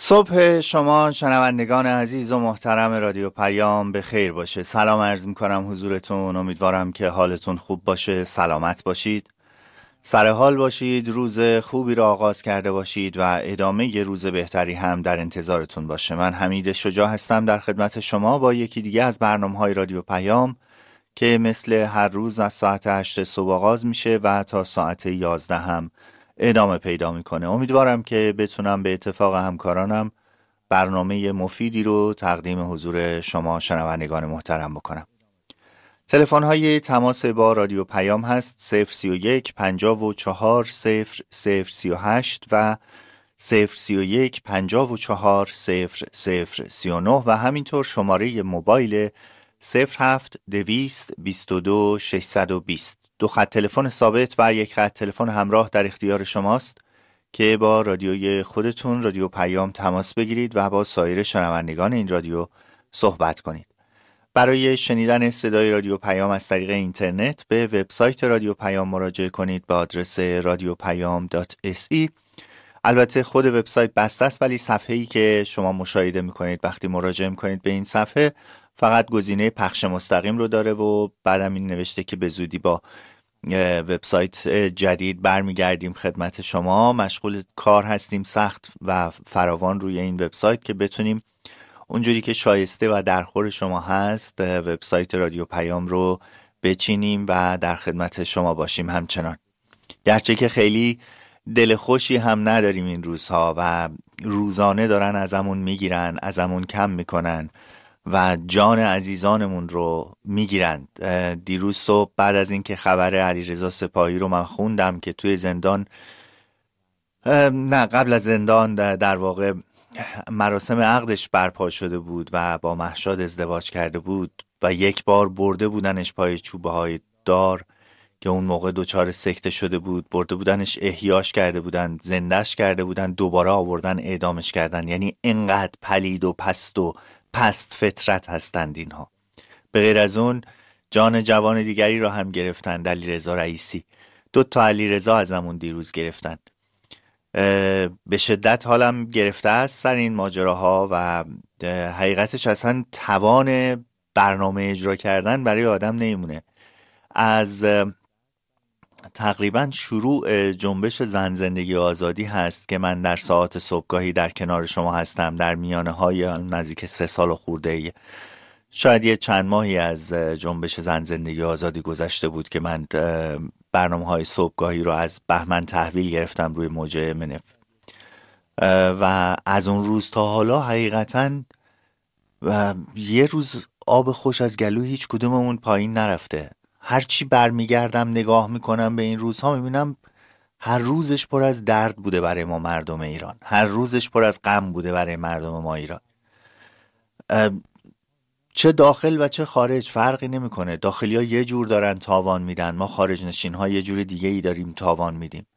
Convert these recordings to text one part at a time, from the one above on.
صبح شما شنوندگان عزیز و محترم رادیو پیام به خیر باشه. سلام عرض میکنم حضورتون. امیدوارم که حالتون خوب باشه، سلامت باشید، سر حال باشید، روز خوبی را آغاز کرده باشید و ادامه ی روز بهتری هم در انتظارتون باشه. من حمید شجاع هستم در خدمت شما با یکی دیگه از برنامه‌های رادیو پیام که مثل هر روز از ساعت 8 صبح آغاز میشه و تا ساعت 11 هم ادامه پیدا میکنه. امیدوارم که بتونم به اتفاق همکارانم برنامه مفیدی رو تقدیم حضور شما شنوندگان محترم بکنم. تلفن های تماس با رادیو پیام هست 031 54 0038 و 031 54 0039 و همینطور شماره موبایل 07 222 620. دو خط تلفن ثابت و یک خط تلفن همراه در اختیار شماست که با رادیوی خودتون رادیو پیام تماس بگیرید و با سایر شنوندگان این رادیو صحبت کنید. برای شنیدن صدای رادیو پیام از طریق اینترنت به وبسایت رادیو پیام مراجعه کنید به آدرس radiopayam.se. البته خود وبسایت بسته است، ولی صفحه‌ای که شما مشاهده می‌کنید وقتی مراجعه می‌کنید به این صفحه فقط گزینه پخش مستقیم رو داره و بعدم این نوشته که به زودی با وبسایت جدید برمیگردیم خدمت شما. مشغول کار هستیم سخت و فراوان روی این وبسایت که بتونیم اونجوری که شایسته و در خور شما هست وبسایت رادیو پیام رو بچینیم و در خدمت شما باشیم. همچنان گرچه که خیلی دل خوشی هم نداریم این روزها و روزانه دارن ازمون میگیرن، ازمون کم میکنن و جان عزیزانمون رو میگیرن. دیروز صبح بعد از اینکه خبر علیرضا سپاهی رو من خوندم که توی زندان، نه قبل از زندان در واقع مراسم عقدش برپا شده بود و با مهشاد ازدواج کرده بود و یک بار برده بودنش پای چوبه های دار که اون موقع دچار سکته شده بود، برده بودنش احیاش کرده بودن، زندش کرده بودن، دوباره آوردن اعدامش کردن. یعنی اینقدر پلید و پست فطرت هستند اینها. به غیر از اون جان جوان دیگری رو هم گرفتن، علیرضا رئیسی. 2 علیرضا ازمون دیروز گرفتن. به شدت حالم گرفته است سر این ماجراها و حقیقتش اصلا توان برنامه اجرا کردن برای آدم نمیمونه. از تقریبا شروع جنبش زن زندگی آزادی هست که من در ساعات صبحگاهی در کنار شما هستم. در میانه های نزدیک 3 سال خورده، شاید یه چند ماهی از جنبش زن زندگی آزادی گذشته بود که من برنامه‌های صبحگاهی رو از بهمن تحویل گرفتم روی موج منف و از اون روز تا حالا حقیقتاً یه روز آب خوش از گلو هیچ کدوممون پایین نرفته. هرچی برمیگردم نگاه میکنم به این روزها میبینم هر روزش پر از درد بوده برای ما مردم ایران، هر روزش پر از غم بوده برای مردم ما ایران. چه داخل و چه خارج فرقی نمیکنه. داخلی ها یه جور دارن تاوان میدن، ما خارج نشین ها یه جور دیگه ای داریم تاوان میدیم.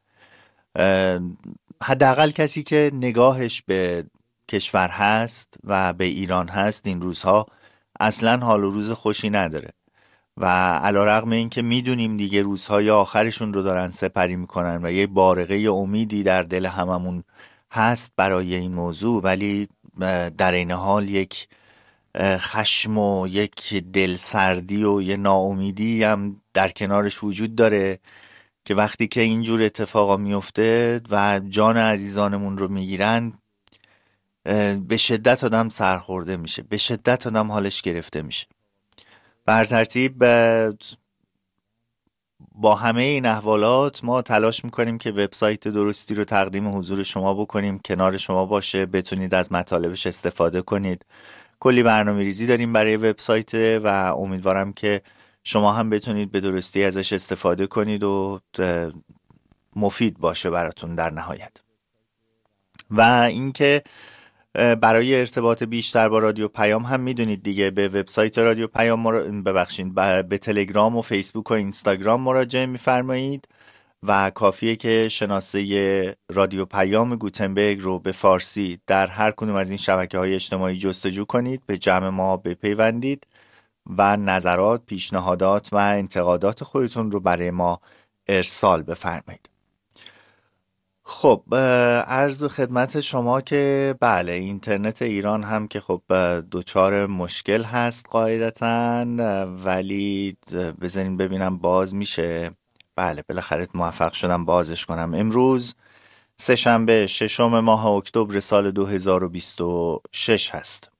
حداقل کسی که نگاهش به کشور هست و به ایران هست این روزها اصلا حال و روز خوشی نداره و علیرغم این که میدونیم دیگه روزهای آخرشون رو دارن سپری میکنن و یه بارقه امیدی در دل هممون هست برای این موضوع، ولی در این حال یک خشم و یک دلسردی و یه ناامیدی هم در کنارش وجود داره که وقتی که اینجور اتفاقا میفته و جان عزیزانمون رو میگیرن به شدت آدم سرخورده میشه، به شدت آدم حالش گرفته میشه. بر ترتیب با همه این احوالات ما تلاش میکنیم که وبسایت درستی رو تقدیم حضور شما بکنیم، کنار شما باشه، بتونید از مطالبش استفاده کنید. کلی برنامه ریزی داریم برای وبسایت و امیدوارم که شما هم بتونید به درستی ازش استفاده کنید و مفید باشه براتون در نهایت. و اینکه برای ارتباط بیشتر با رادیو پیام هم میدونید دیگه به وبسایت رادیو پیام به تلگرام و فیسبوک و اینستاگرام مراجعه میفرمایید و کافیه که شناسه رادیو پیام گوتنبرگ رو به فارسی در هر کدوم از این شبکه‌های اجتماعی جستجو کنید، به جمع ما بپیوندید و نظرات، پیشنهادات و انتقادات خودتون رو برای ما ارسال بفرمایید. خب عرض خدمت شما که بله اینترنت ایران هم که خب دوچار مشکل هست قاعدتاً، ولی بذارین ببینم باز میشه. بله بالاخره موفق شدم بازش کنم. امروز سه‌شنبه 6 ماه اکتبر سال 2026 هست.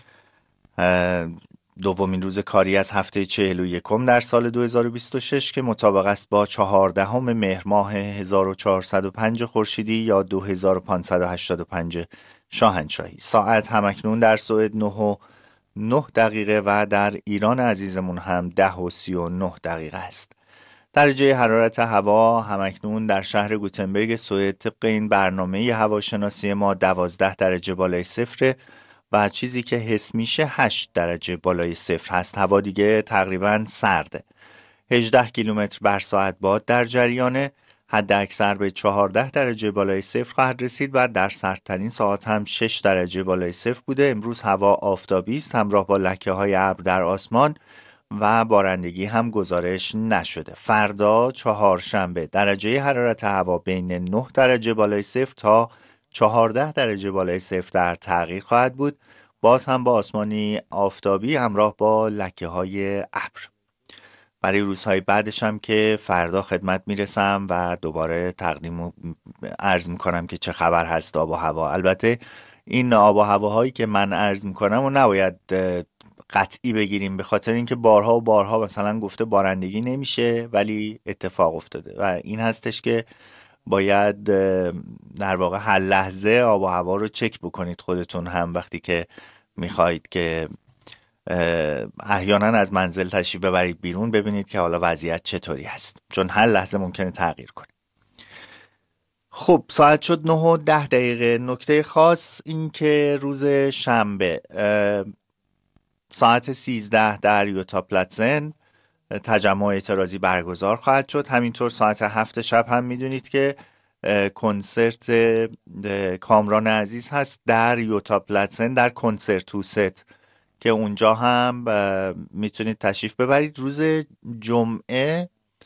دومین روز کاری از هفته 41 در سال 2026 که مطابق است با 14 مهر ماه 1405 خورشیدی یا 2585 شاهنشاهی. ساعت همکنون در سوئد 9:09 و در ایران عزیزمون هم 10:39 است. درجه حرارت هوا همکنون در شهر گوتنبرگ سوئد طبق این برنامه هواشناسی ما 12 درجه بالای صفر و چیزی که حس میشه 8 درجه بالای صفر هست. هوا دیگه تقریبا سرده. 18 کیلومتر بر ساعت باد در جریانه. حد اکثر به 14 درجه بالای صفر خواهد رسید و در سردترین ساعت هم 6 درجه بالای صفر بوده. امروز هوا آفتابی است همراه با لکه های ابر در آسمان و بارندگی هم گزارش نشده. فردا چهارشنبه درجه حرارت هوا بین 9 درجه بالای صفر تا 14 درجه بالای صفر در تغییر خواهد بود. باز هم با آسمانی آفتابی همراه با لکه های ابر. برای روزهای بعدش هم که فردا خدمت میرسم و دوباره تقدیم عرض میکنم که چه خبر هست آب و هوا. البته این آب و هواهایی که من عرض میکنم و نباید قطعی بگیریم، به خاطر اینکه بارها و بارها مثلا گفته بارندگی نمیشه ولی اتفاق افتاده و این هستش که باید در واقع هر لحظه آب و هوا رو چک بکنید خودتون هم وقتی که میخواهید که احیانا از منزل تشریف ببرید بیرون، ببینید که حالا وضعیت چطوری هست، چون هر لحظه ممکنه تغییر کنه. خب ساعت شد 9:10. نکته خاص این که روز شنبه ساعت 13 در یوتا پلاتزن تجمع اعتراضی برگزار خواهد شد. همینطور ساعت 7 شب هم میدونید که کنسرت کامران عزیز هست در یوتا پلاتزن در کنسرتوست که اونجا هم میتونید تشریف ببرید. روز جمعه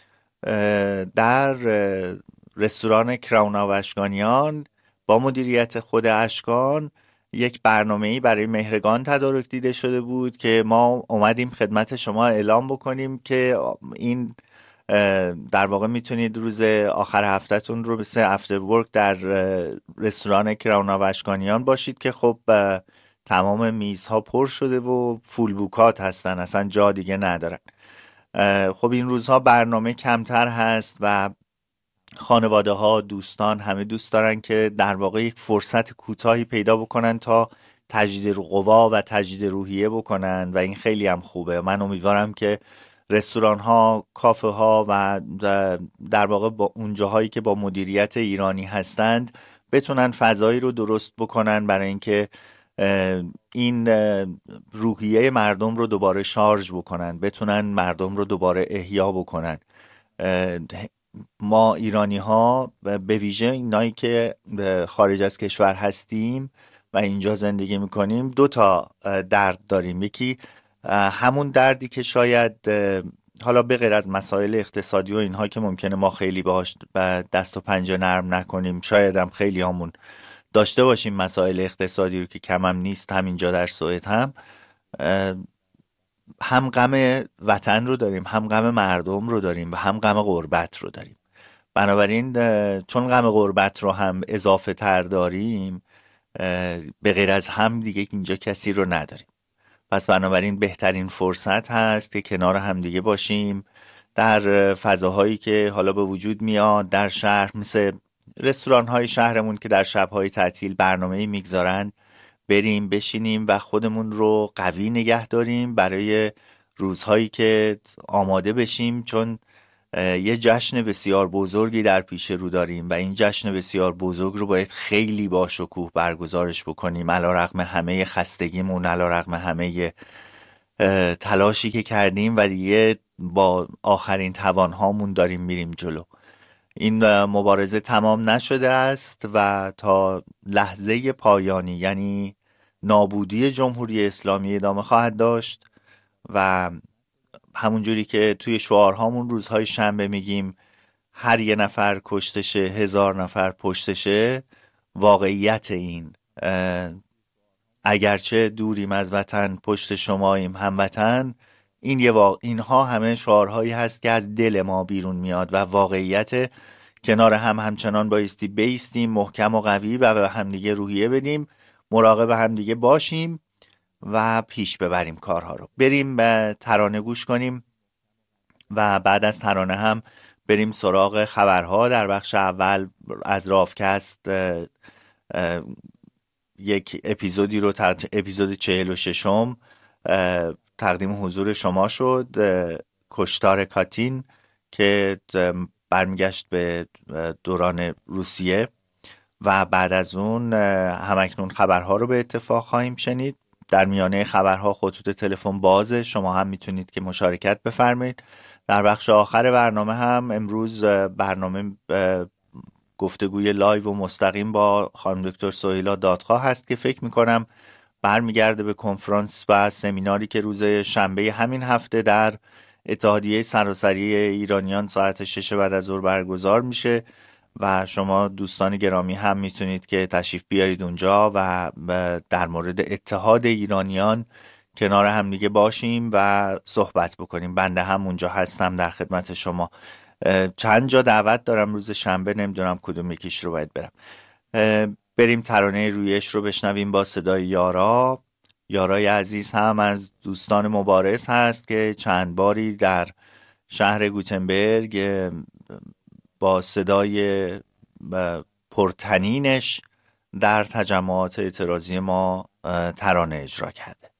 در رستوران کراونا و اشکانیان با مدیریت خود اشکان یک برنامه‌ای برای مهرگان تدارک دیده شده بود که ما اومدیم خدمت شما اعلام بکنیم که این در واقع میتونید روز آخر هفتهتون رو مثل افتر ورک در رستوران کراونا و اشکانیان باشید که خب تمام میزها پر شده و فول بوکات هستن، اصلا جا دیگه ندارن. خب این روزها برنامه کمتر هست و خانواده ها، دوستان همه دوست دارن که در واقع یک فرصت کوتاهی پیدا بکنن تا تجدید قوا و تجدید روحیه بکنن و این خیلی هم خوبه. من امیدوارم که رستوران ها، کافه ها و در واقع با اون جاهایی که با مدیریت ایرانی هستند بتونن فضایی رو درست بکنن برای اینکه این روحیه مردم رو دوباره شارژ بکنن، بتونن مردم رو دوباره احیا بکنن. ما ایرانی ها به ویژه اینایی که خارج از کشور هستیم و اینجا زندگی میکنیم دو تا درد داریم. یکی همون دردی که شاید حالا به غیر از مسائل اقتصادی و اینها که ممکنه ما خیلی باهاش دست و پنجه نرم نکنیم، شاید هم خیلی همون داشته باشیم مسائل اقتصادی رو که کمم نیست همینجا در سوئد هم غم وطن رو داریم، هم غم مردم رو داریم و هم غم غربت رو داریم. بنابراین چون غم غربت رو هم اضافه تر داریم، به غیر از هم دیگه اینجا کسی رو نداریم. پس بنابراین بهترین فرصت هست که کنار هم دیگه باشیم در فضاهایی که حالا به وجود میاد در شهر، مثل رستوران های شهرمون که در شبهای تعطیل برنامه‌ای میگذارن، بریم بشینیم و خودمون رو قوی نگه داریم برای روزهایی که آماده بشیم، چون یه جشن بسیار بزرگی در پیش رو داریم و این جشن بسیار بزرگ رو باید خیلی با شکوه برگزارش بکنیم، علیرغم همه خستگیمون، علیرغم همه تلاشی که کردیم و دیگه با آخرین توانهامون داریم میریم جلو. این مبارزه تمام نشده است و تا لحظه پایانی یعنی نابودی جمهوری اسلامی ادامه خواهد داشت و همونجوری که توی شعارهامون روزهای شنبه میگیم هر یه نفر کشتشه 1000 نفر پشتشه، واقعیت این اگرچه دوریم از وطن پشت شماییم هموطن، اینها همه شعارهایی هست که از دل ما بیرون میاد و واقعیت. کنار هم همچنان بایستی بیستیم محکم و قوی و به همدیگه روحیه بدیم، مراقب همدیگه باشیم و پیش ببریم کارها رو. بریم به ترانه گوش کنیم و بعد از ترانه هم بریم سراغ خبرها. در بخش اول از رافکست یک اپیزودی رو اپیزود 46م تقدیم حضور شما شد، کشتار کاتین که برمیگشت به دوران روسیه و بعد از اون همکنون خبرها رو به اتفاق خواهیم شنید. در میانه خبرها خطوط تلفن بازه، شما هم میتونید که مشارکت بفرمایید. در بخش آخر برنامه هم امروز برنامه گفتگوی لایو و مستقیم با خانم دکتر سهیلا دادخواه هست که فکر میکنم برمیگرده به کنفرانس و سمیناری که روز شنبه همین هفته در اتحادیه سراسری ایرانیان ساعت 6 بعد از ظهر برگزار میشه و شما دوستان گرامی هم میتونید که تشریف بیارید اونجا و در مورد اتحاد ایرانیان کنار هم دیگه باشیم و صحبت بکنیم. بنده هم اونجا هستم در خدمت شما. چند جا دعوت دارم روز شنبه، نمیدونم کدوم یکیش رو باید برم. بریم ترانه رویش رو بشنویم با صدای یارا. یارای عزیز هم از دوستان مبارز هست که چند باری در شهر گوتنبرگ با صدای پرتنینش در تجمعات اعتراضی ما ترانه اجرا کرده.